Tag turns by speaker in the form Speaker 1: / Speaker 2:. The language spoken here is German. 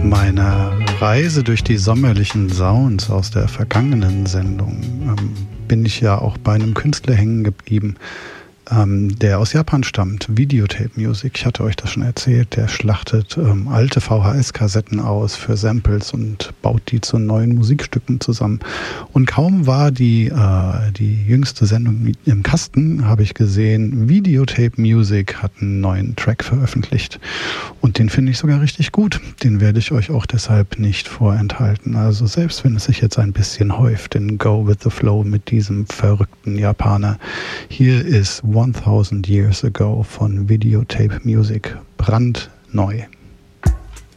Speaker 1: meiner Reise durch die sommerlichen Sounds aus der vergangenen Sendung bin ich ja auch bei einem Künstler hängen geblieben, der aus Japan stammt, Videotape Music. Ich hatte euch das schon erzählt, der schlachtet alte VHS-Kassetten aus für Samples und baut die zu neuen Musikstücken zusammen. Und kaum war die jüngste Sendung im Kasten, habe ich gesehen, Videotape Music hat einen neuen Track veröffentlicht. Und den finde ich sogar richtig gut. Den werde ich euch auch deshalb nicht vorenthalten. Also selbst wenn es sich jetzt ein bisschen häuft, in Go with the Flow mit diesem verrückten Japaner. Hier ist 1000 Years Ago von Videotape Music, brandneu.